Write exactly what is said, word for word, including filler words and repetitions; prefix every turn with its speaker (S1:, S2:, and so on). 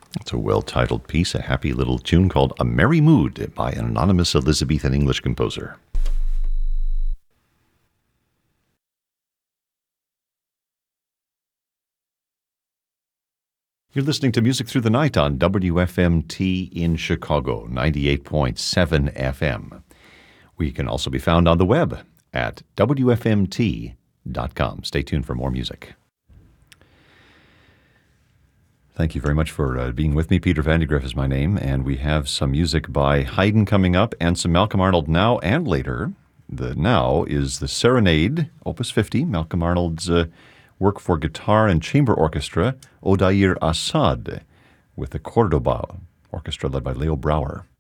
S1: It's a well-titled piece, a happy little tune called A Merry Mood by an anonymous Elizabethan English composer. You're listening to Music Through the Night on W F M T in Chicago, ninety-eight point seven F M. We can also be found on the web at W F M T dot com. Stay tuned for more music. Thank you very much for uh, being with me. Peter Vandegrift is my name, and we have some music by Haydn coming up and some Malcolm Arnold now and later. The now is the Serenade, Opus fifty, Malcolm Arnold's uh, work for guitar and chamber orchestra, Odair Assad, with the Cordoba Orchestra led by Leo Brouwer.